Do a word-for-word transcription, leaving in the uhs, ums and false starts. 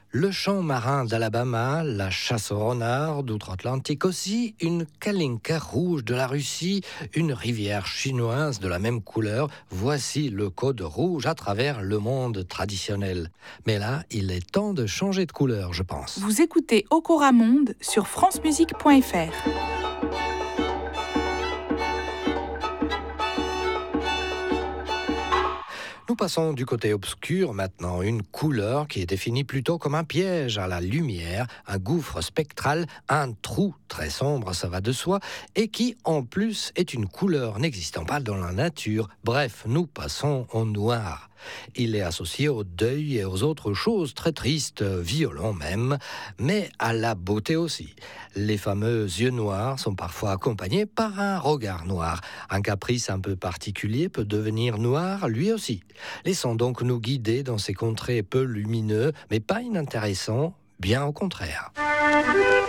Le chant marin d'Alabama, la chasse au renard d'outre-Atlantique aussi, une kalinka rouge de la Russie, une rivière chinoise de la même couleur. Voici le code rouge à travers le monde traditionnel. Mais là, il est temps de changer de couleur, je pense. Vous écoutez Okora Monde sur france musique point f r. Nous passons du côté obscur maintenant, une couleur qui est définie plutôt comme un piège à la lumière, un gouffre spectral, un trou très sombre, ça va de soi, et qui en plus est une couleur n'existant pas dans la nature. Bref, nous passons au noir. Il est associé au deuil et aux autres choses très tristes, violents même, mais à la beauté aussi. Les fameux yeux noirs sont parfois accompagnés par un regard noir. Un caprice un peu particulier peut devenir noir lui aussi. Laissons donc nous guider dans ces contrées peu lumineux, mais pas inintéressants, bien au contraire.